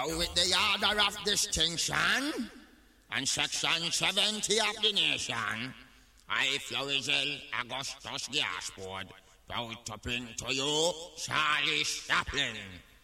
Now with the order of distinction and section 70 of the nation, I, Florizel Augustus Gaspard, bow topping to you, Charlie Chaplin.